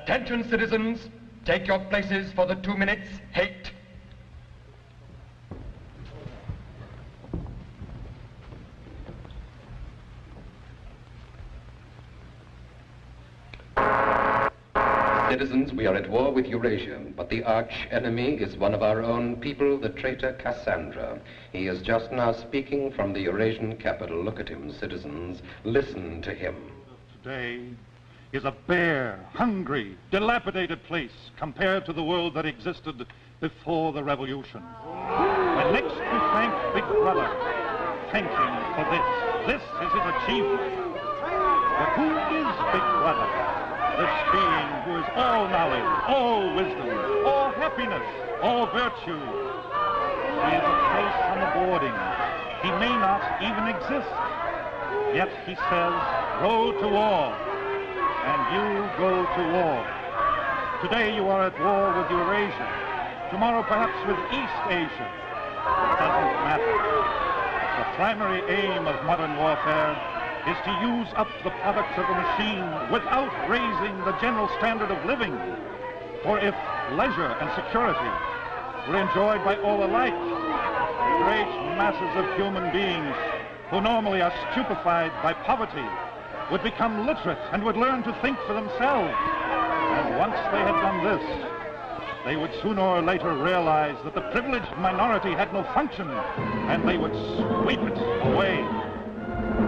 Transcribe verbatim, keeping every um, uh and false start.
Attention, citizens. Take your places for the two minutes hate. Citizens, we are at war with Eurasia, but the arch enemy is one of our own people, the traitor Cassandra. He is just now speaking from the Eurasian capital. Look at him, citizens. Listen to him. Today is a bare, hungry, dilapidated place compared to the world that existed before the revolution. And next we thank Big Brother. Thank him for this. This is his achievement. But who is Big Brother? This being who is all knowledge, all wisdom, all happiness, all virtue. He is a place on the boarding. He may not even exist. Yet he says, go to war. And you go to war. Today you are at war with Eurasia. Tomorrow perhaps with East Asia. It doesn't matter. The primary aim of modern warfare is to use up the products of the machine without raising the general standard of living. For if leisure and security were enjoyed by all alike, great masses of human beings who normally are stupefied by poverty would become literate and would learn to think for themselves. And once they had done this, they would sooner or later realize that the privileged minority had no function, and they would sweep it away.